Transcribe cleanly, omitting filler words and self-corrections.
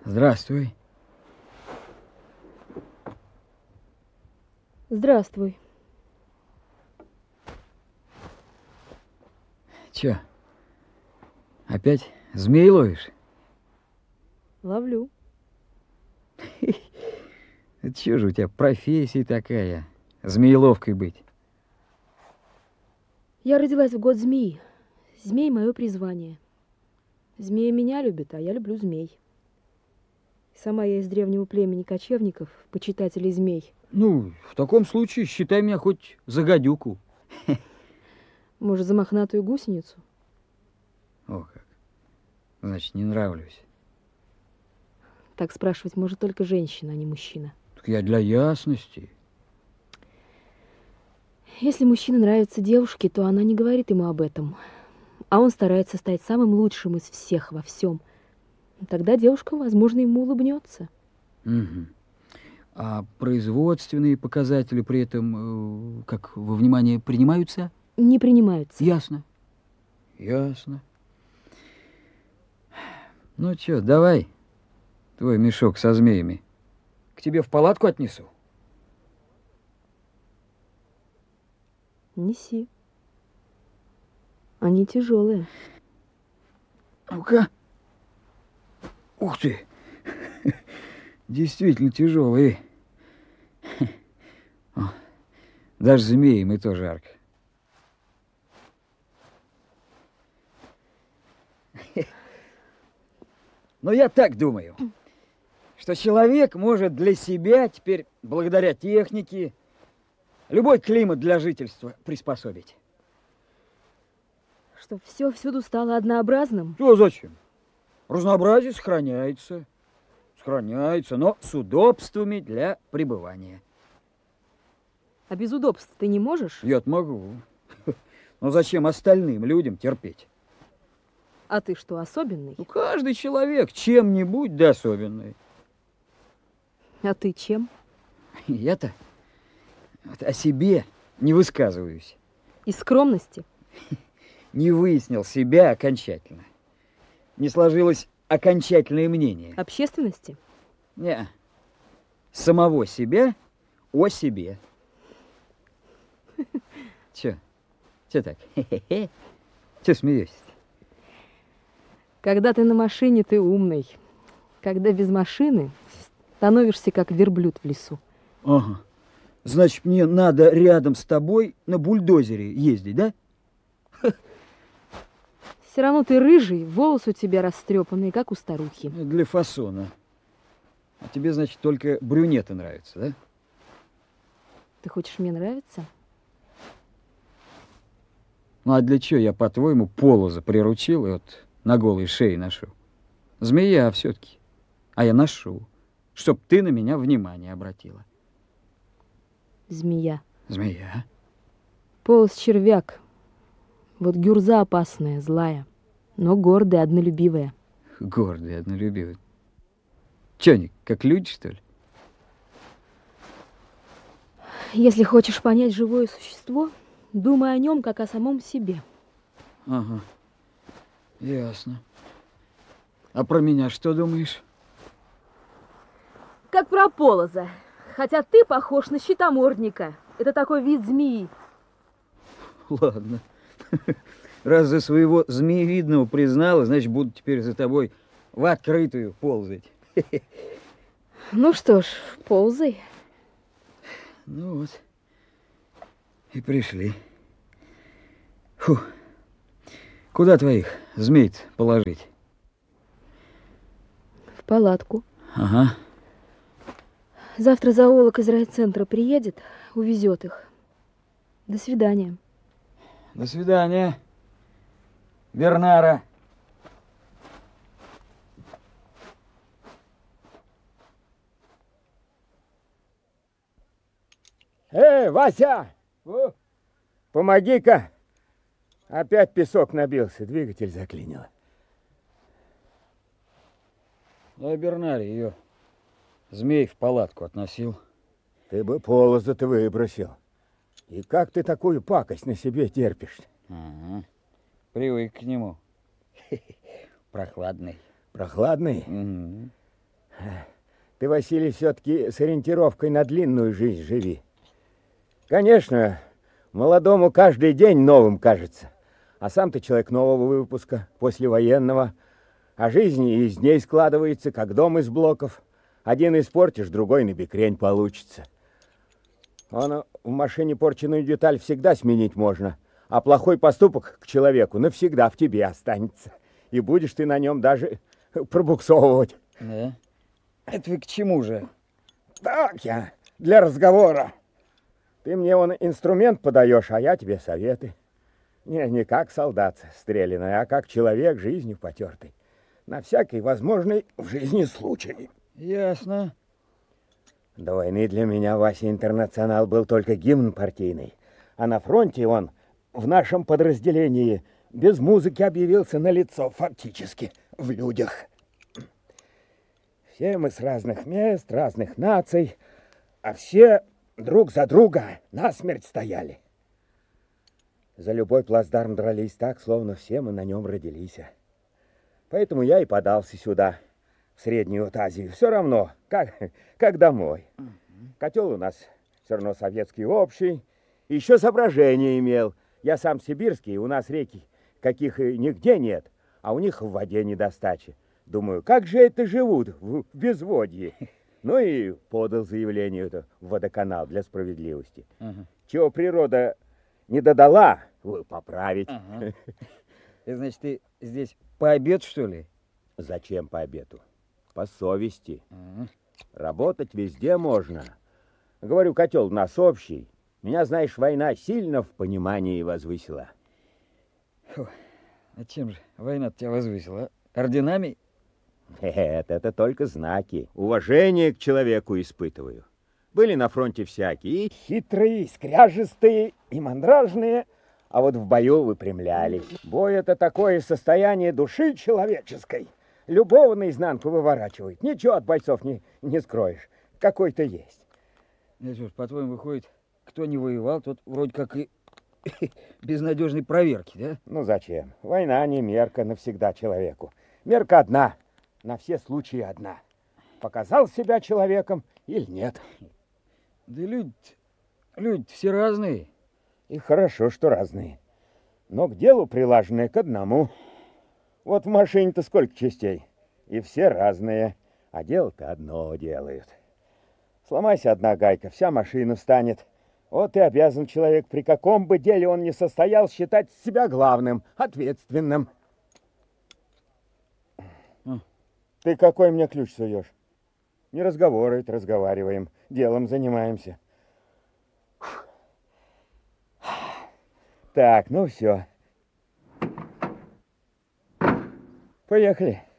Здравствуй. Здравствуй. Чё, опять змей ловишь? Ловлю. Это чё же у тебя профессия такая, змееловкой быть? Я родилась в год змеи. Змей — мое призвание. Змеи меня любят, а я люблю змей. Сама я из древнего племени кочевников, почитателей змей. Ну, в таком случае считай меня хоть за гадюку. Может, за мохнатую гусеницу? О как. Значит, не нравлюсь. Так спрашивать может только женщина, а не мужчина. Так я для ясности. Если мужчина нравится девушке, то она не говорит ему об этом. А он старается стать самым лучшим из всех во всем. Тогда девушка, возможно, ему улыбнется. Угу. А производственные показатели при этом как во внимание принимаются? Не принимаются. Ясно. Ясно. Ну чё, давай твой мешок со змеями. К тебе в палатку отнесу. Неси. Они тяжелые. Ну-ка. Ух ты. Действительно тяжелые. Даже змеям и то жарко. Но я так думаю, что человек может для себя теперь, благодаря технике, любой климат для жительства приспособить. Чтоб все всюду стало однообразным. Ну, зачем? Разнообразие сохраняется. Сохраняется, но с удобствами для пребывания. А без удобств ты не можешь? Я-то могу. Но зачем остальным людям терпеть? А ты что, особенный? Ну, каждый человек чем-нибудь да особенный. А ты чем? Я-то вот о себе не высказываюсь. Из скромности? Не выяснил себя окончательно. Не сложилось окончательное мнение. Общественности? Не. Самого себя о себе. Чё? Чё так? Чё смеешься? Когда ты на машине, ты умный. Когда без машины, становишься как верблюд в лесу. Ага. Значит, мне надо рядом с тобой на бульдозере ездить, да? Все равно ты рыжий, волосы у тебя растрепанные, как у старухи. Для фасона. А тебе, значит, только брюнеты нравятся, да? Ты хочешь мне нравиться? Ну, а для чего я, по-твоему, полоза приручил и вот на голой шее ношу? Змея все-таки. А я ношу, чтоб ты на меня внимание обратила. Змея. Змея? Полос червяк. Вот гюрза опасная, злая, но гордая, однолюбивая. Гордый, однолюбивый. Че они, как люди, что ли? Если хочешь понять живое существо, думай о нем, как о самом себе. Ага, ясно. А про меня что думаешь? Как про полоза. Хотя ты похож на щитомордника. Это такой вид змеи. Ладно. Раз за своего змеевидного признала, значит, буду теперь за тобой в открытую ползать. Ну что ж, ползай. Ну вот, и пришли. Фу. Куда твоих змей положить? В палатку. Ага. Завтра зоолог из райцентра приедет, увезет их. До свидания. До свидания, Бернара. Вася! Помоги-ка! Опять песок набился, двигатель заклинило. Я Бернаре ее змей в палатку относил. Ты бы полоза-то выбросил. И как ты такую пакость на себе терпишь? Ага. Привык к нему. Прохладный. Прохладный? Угу. Ты, Василий, все-таки с ориентировкой на длинную жизнь живи. Конечно, молодому каждый день новым кажется. А сам ты человек нового выпуска, послевоенного. А жизнь из дней складывается, как дом из блоков. Один испортишь, другой набекрень получится. В машине порченную деталь всегда сменить можно, а плохой поступок к человеку навсегда в тебе останется. И будешь ты на нем даже пробуксовывать. Да? Это вы к чему же? Так я, для разговора. Ты мне инструмент подаешь, а я тебе советы. Не как солдат стрелянный, а как человек жизнью потертый. На всякий возможный в жизни случай. Ясно. До войны для меня, Вася, Интернационал был только гимн партийный. А на фронте он в нашем подразделении без музыки объявился на лицо фактически в людях. Все мы с разных мест, разных наций, а все друг за друга насмерть стояли. За любой плацдарм дрались так, словно все мы на нем родились. Поэтому я и подался сюда, в Среднюю Азию. Все равно, как домой. Котел у нас все равно советский общий. Еще соображение имел. Я сам сибирский, у нас реки каких нигде нет, а у них в воде недостача. Думаю, как же это живут в безводье? Ну и подал заявление это в водоканал для справедливости. Чего природа не додала, поправить. И, значит, ты здесь по обеду, что ли? Зачем по обеду? По совести. Работать везде можно. Говорю, котел у нас общий. Меня, знаешь, война сильно в понимании возвысила. Фу. А чем же война тебя возвысила? А? Орденами? Нет, это только знаки. Уважение к человеку испытываю. Были на фронте всякие. И хитрые, и скряжестые, и мандражные. А вот в бою выпрямлялись. Бой — это такое состояние души человеческой. Любого наизнанку выворачивает. Ничего от бойцов не скроешь. Какой-то есть. Ну что ж, по-твоему, выходит, кто не воевал, тот вроде как и без надежной проверки, да? Ну зачем? Война не мерка навсегда человеку. Мерка одна. На все случаи одна. Показал себя человеком или нет. Да люди все разные. И хорошо, что разные. Но к делу прилаженные к одному. Вот в машине-то сколько частей. И все разные. А дело-то одно делают. Сломайся одна гайка, вся машина встанет. Вот и обязан человек, при каком бы деле он ни состоял, считать себя главным, ответственным. Ты какой мне ключ суешь? Не разговаривать, разговариваем. Делом занимаемся. Так, ну все. Поехали.